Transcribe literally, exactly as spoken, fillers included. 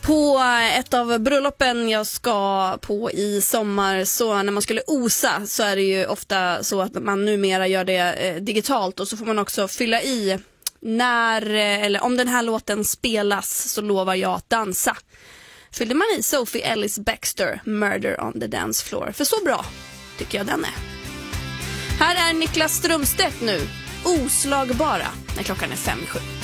På ett av bröllopen jag ska på i sommar, så när man skulle osa så är det ju ofta så att man numera gör det eh, digitalt, och så får man också fylla i när, eller om den här låten spelas så lovar jag att dansa. Fyllde man i Sophie Ellis Bextor, Murder on the Dance Floor, för så bra tycker jag den är. Här är Niklas Strömstedt nu, Oslagbara, när klockan är fem i sju.